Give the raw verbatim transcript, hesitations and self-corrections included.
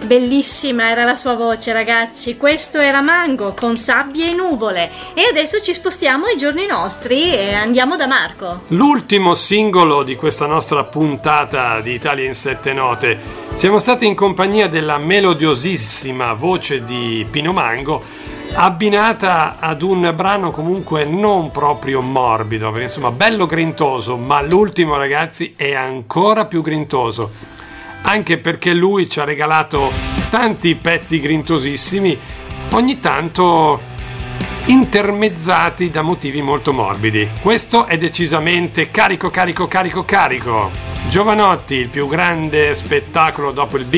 Bellissima era la sua voce, ragazzi. Questo era Mango con Sabbie e nuvole. E adesso ci spostiamo ai giorni nostri e andiamo da Marco. L'ultimo singolo di questa nostra puntata di Italia in sette note. Siamo stati in compagnia della melodiosissima voce di Pino Mango, abbinata ad un brano comunque non proprio morbido, perché insomma bello grintoso, ma l'ultimo, ragazzi, è ancora più grintoso, anche perché lui ci ha regalato tanti pezzi grintosissimi, ogni tanto intermezzati da motivi molto morbidi. Questo è decisamente carico, carico, carico, carico. Giovanotti, il più grande spettacolo dopo il Big